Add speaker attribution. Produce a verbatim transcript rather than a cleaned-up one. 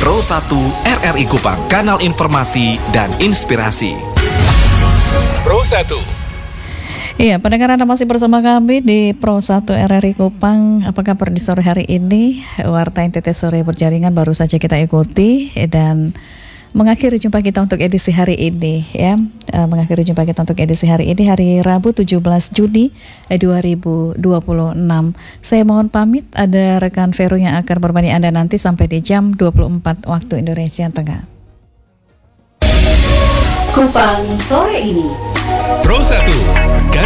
Speaker 1: Pro satu R R I Kupang, kanal informasi dan inspirasi. Pro satu.
Speaker 2: Iya, pendengar Anda masih bersama kami di Pro satu R R I Kupang. Apa kabar di sore hari ini? Warta N T T Sore Berjaringan baru saja kita ikuti dan mengakhiri jumpa kita untuk edisi hari ini ya. Uh, mengakhiri jumpa kita untuk edisi hari ini hari Rabu tujuh belas Juni dua ribu dua puluh enam. Saya mohon pamit, ada rekan Vero yang akan berbani Anda nanti sampai di jam dua puluh empat waktu Indonesia Tengah.
Speaker 3: Kupang sore ini.
Speaker 1: Pro satu.